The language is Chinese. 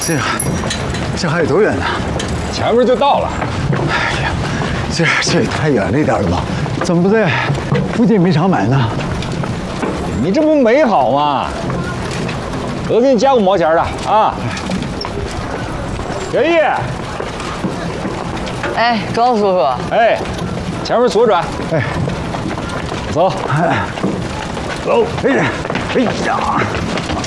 这还有多远呢？ 前面就到了。 哎呀，这也太远了一点了吧？怎么不在附近煤场买呢？ 你这不美好吗？我给你加5毛钱的啊。小易， 哎，庄叔叔， 哎，前面左转， 哎， 走， 走，哎呀，哎呀。